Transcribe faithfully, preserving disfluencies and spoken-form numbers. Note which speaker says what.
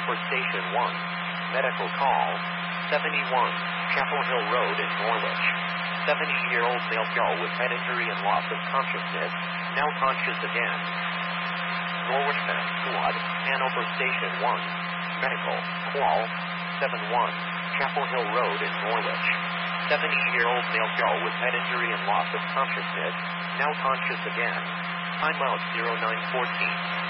Speaker 1: Hanover Station one. Medical call. seventy-one, Chapel Hill Road in Norwich. seventy-year-old male girl with head injury and loss of consciousness, now conscious again. Norwich Med Squad, Hanover Station one. Medical call. seventy-one, Chapel Hill Road in Norwich. seventy-year-old male girl with head injury and loss of consciousness, now conscious again. Time out zero nine fourteen.